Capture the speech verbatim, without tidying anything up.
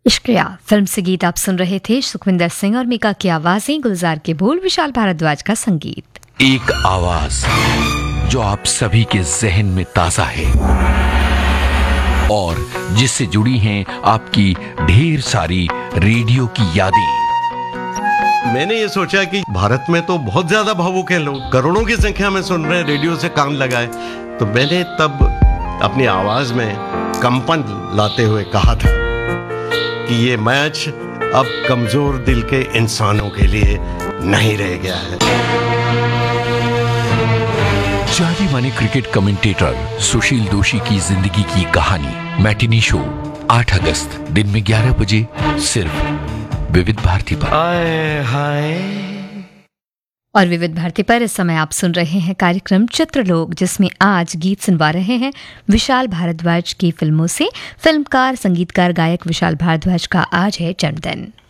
Ishqiya film से गीत आप सुन रहे थे। सुखविंदर सिंह और मीका की आवाजें, गुलजार के बोल, विशाल भारद्वाज का संगीत। एक आवाज जो आप सभी के जहन में ताजा है और जिससे जुड़ी हैं आपकी ढेर सारी रेडियो की यादें। मैंने ये सोचा कि भारत में तो बहुत ज्यादा भावुक हैं लोग, करोड़ों की संख्या में सुन रहे हैं, रेडियो से कान लगाए। तो मैंने तब अपनी आवाज में कंपन लाते हुए कहा था कि ये मैच अब कमजोर दिल के इंसानों के लिए नहीं रह गया है। जाने माने क्रिकेट कमेंटेटर सुशील दोषी की जिंदगी की कहानी मैटिनी शो आठ अगस्त दिन में ग्यारह बजे सिर्फ विविध भारती पर। आए हाय। और विविध भारती पर इस समय आप सुन रहे हैं कार्यक्रम चित्रलोक, जिसमें आज गीत सुनवा रहे हैं विशाल भारद्वाज की फिल्मों से। फिल्मकार, संगीतकार, गायक विशाल भारद्वाज का आज है जन्मदिन।